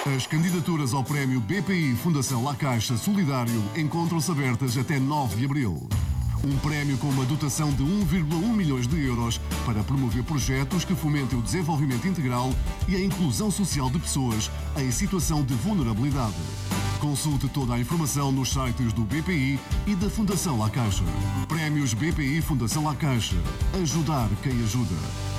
As candidaturas ao prémio BPI Fundação La Caixa Solidário encontram-se abertas até 9 de abril. Um prémio com uma dotação de 1,1 milhões de euros para promover projetos que fomentem o desenvolvimento integral e a inclusão social de pessoas em situação de vulnerabilidade. Consulte toda a informação nos sites do BPI e da Fundação La Caixa. Prémios BPI Fundação La Caixa. Ajudar quem ajuda.